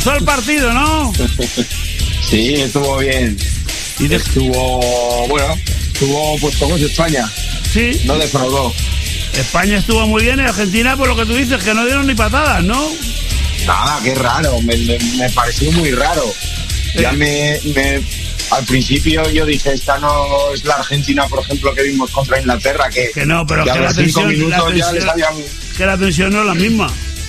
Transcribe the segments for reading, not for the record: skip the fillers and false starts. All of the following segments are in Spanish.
Todo el partido, ¿no? Sí, estuvo bien. Estuvo pues como es España. Sí. No defraudó. España estuvo muy bien y Argentina, por lo que tú dices, que no dieron ni patadas, ¿no? Nada, qué raro, me pareció muy raro. Ya al principio yo dije, esta no es la Argentina, por ejemplo, que vimos contra Inglaterra, que no, pero que que a los 5 minutos ya les habían... Que la tensión no es la misma.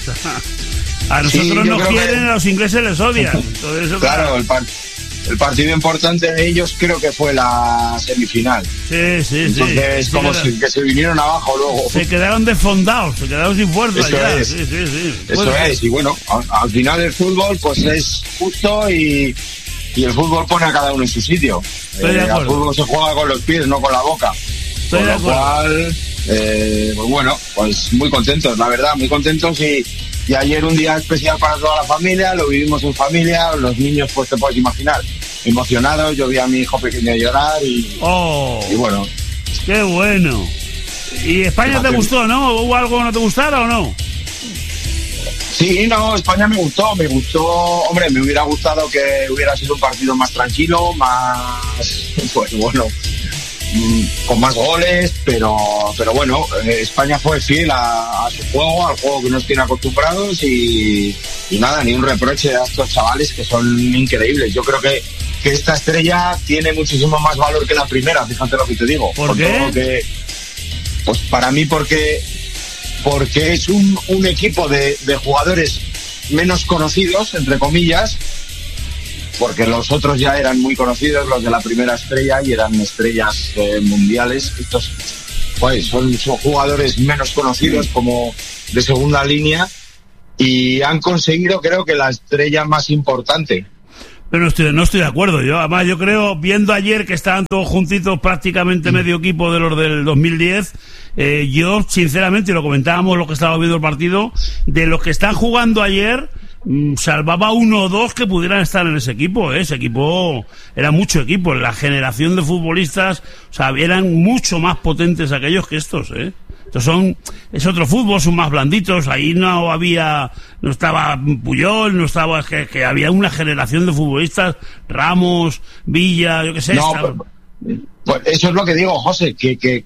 A nosotros nos quieren, a los ingleses les odian. Entonces, claro, el partido importante de ellos creo que fue la semifinal. Sí. Entonces, como que se vinieron abajo luego. Se quedaron desfondados, se quedaron sin fuerza. Eso ya. es. Sí. Eso es. Y bueno, al final el fútbol pues es justo y el fútbol pone a cada uno en su sitio. El fútbol se juega con los pies, no con la boca. Con lo cual, pues bueno, pues muy contentos, la verdad, muy contentos y ayer un día especial para toda la familia, lo vivimos en familia, los niños pues te puedes imaginar, emocionados, yo vi a mi hijo pequeño llorar y bueno. ¡Qué bueno! ¿Y España te gustó, no? ¿Hubo algo que no te gustara o no? Sí, no, España me gustó, hombre, me hubiera gustado que hubiera sido un partido más tranquilo, pues bueno, con más goles, pero bueno, España fue fiel a su juego, al juego que nos tiene acostumbrados y nada, ni un reproche a estos chavales que son increíbles. Yo creo que esta estrella tiene muchísimo más valor que la primera, fíjate lo que te digo. ¿Por qué? Pues para mí porque es un equipo de jugadores menos conocidos, entre comillas, porque los otros ya eran muy conocidos, los de la primera estrella, y eran estrellas mundiales. Estos pues, son jugadores menos conocidos, como de segunda línea, y han conseguido, creo que, la estrella más importante. Pero no estoy de acuerdo. Además, yo creo, viendo ayer que estaban todos juntitos, prácticamente medio equipo de los del 2010, yo, sinceramente, y lo comentábamos los que estábamos viendo el partido, de los que están jugando ayer, salvaba uno o dos que pudieran estar en ese equipo. Ese equipo era mucho equipo. La generación de futbolistas, o sea, eran mucho más potentes aquellos que estos, es otro fútbol, son más blanditos. Ahí no estaba Puyol, no estaba, que había una generación de futbolistas, Ramos, Villa, yo qué sé. Pues eso es lo que digo, José, que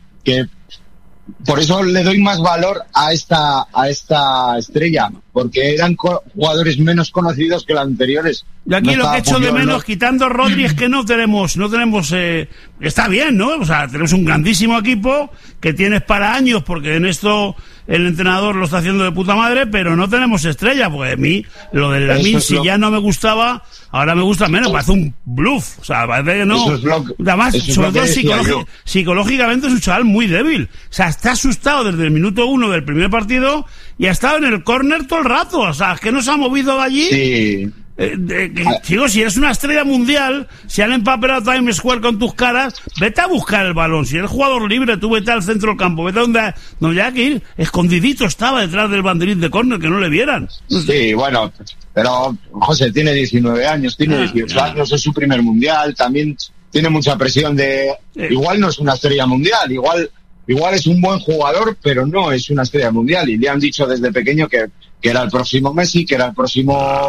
por eso le doy más valor a esta estrella, porque eran jugadores menos conocidos que los anteriores. Yo aquí lo que echo de menos, quitando Rodri, es que no tenemos, está bien, ¿no? O sea, tenemos un grandísimo equipo que tienes para años, porque en esto el entrenador lo está haciendo de puta madre, pero no tenemos estrella, porque a mí lo del Lamine, si ya no me gustaba, ahora me gusta menos, parece un bluff, o sea, parece que no. Además, sobre todo psicológicamente es un chaval muy débil, o sea, está asustado desde el minuto 1 del primer partido y ha estado en el córner todo el rato, o sea, es que no se ha movido de allí. Sí. Digo, si eres una estrella mundial, si han empapelado Times Square con tus caras, vete a buscar el balón. Si eres jugador libre, tú vete al centro del campo, vete donde haya que ir. Escondidito estaba detrás del banderín de córner, que no le vieran. Sí, bueno, pero José tiene 19 años, tiene 18 años, es su primer mundial, también tiene mucha presión igual no es una estrella mundial, igual es un buen jugador, pero no es una estrella mundial, y le han dicho desde pequeño que era el próximo Messi, que era el próximo...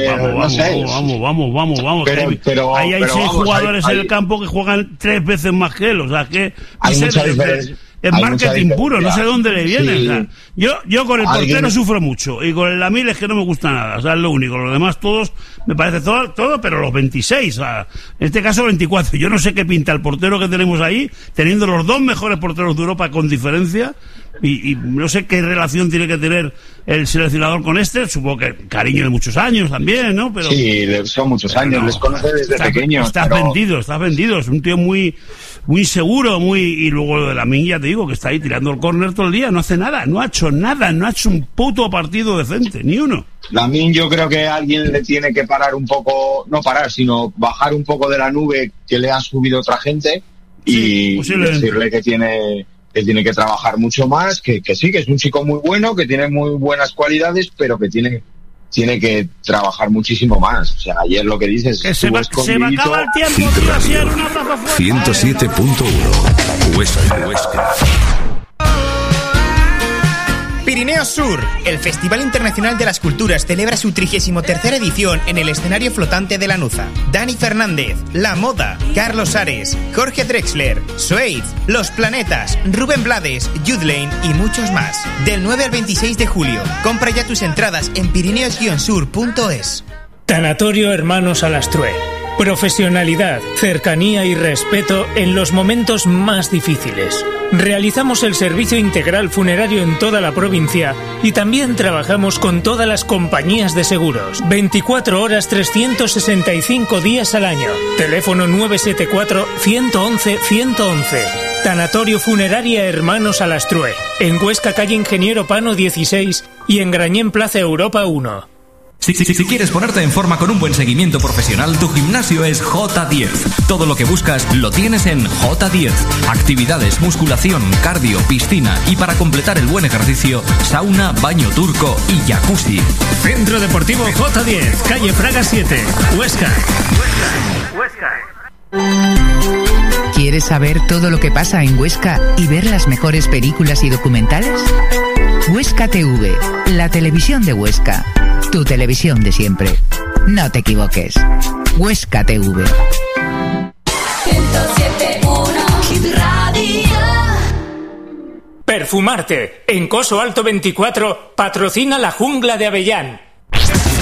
Vamos. Pero ahí hay 6 jugadores en el campo que juegan 3 veces más que él, o sea que... Hay mucha diferencia. Es marketing puro, no sé dónde le viene. Sí. O sea, yo con el portero sufro mucho, y con el Lamine es que no me gusta nada, o sea, es lo único. Los demás todos, me parece todo, pero los 26, o sea, en este caso 24. Yo no sé qué pinta el portero que tenemos ahí, teniendo los 2 mejores porteros de Europa con diferencia, y no sé qué relación tiene que tener el seleccionador con este. Supongo que cariño de muchos años también, ¿no? Pero sí, son muchos años, les conoce desde pequeño. Estás vendido, es un tío muy seguro, y luego lo de Lamine, ya te digo, que está ahí tirando el córner todo el día, no hace nada, no ha hecho un puto partido decente, ni uno. Lamine, yo creo que alguien le tiene que parar un poco, no parar, sino bajar un poco de la nube que le ha subido otra gente, y decirle que tiene que trabajar mucho más, que sí, que es un chico muy bueno, que tiene muy buenas cualidades, pero que tiene que trabajar muchísimo más. O sea, ayer lo que dices... Que se me acaba el tiempo, tío, así era una plaza fuerte. 107.1 Huesca. Pirineos Sur. El Festival Internacional de las Culturas celebra su 33ª edición en el escenario flotante de Lanuza. Dani Fernández, La Moda, Carlos Ares, Jorge Drexler, Suede, Los Planetas, Rubén Blades, Jude Lane y muchos más. Del 9 al 26 de julio. Compra ya tus entradas en pirineos-sur.es. Tanatorio Hermanos Alastrue. Profesionalidad, cercanía y respeto en los momentos más difíciles. Realizamos el servicio integral funerario en toda la provincia y también trabajamos con todas las compañías de seguros. 24 horas, 365 días al año. Teléfono 974-111-111. Tanatorio Funeraria Hermanos Alastrue. En Huesca, calle Ingeniero Pano 16 y en Grañén, Plaza Europa 1. Si quieres ponerte en forma con un buen seguimiento profesional, tu gimnasio es J10. Todo lo que buscas lo tienes en J10. Actividades, musculación, cardio, piscina y para completar el buen ejercicio, sauna, baño turco y jacuzzi. Centro Deportivo J10, calle Fraga 7, Huesca. ¿Quieres saber todo lo que pasa en Huesca y ver las mejores películas y documentales? Huesca TV, la televisión de Huesca. Tu televisión de siempre. No te equivoques. Huesca TV. 107.1 Hit Radio. Perfumarte. En Coso Alto 24 patrocina La Jungla de Avellán.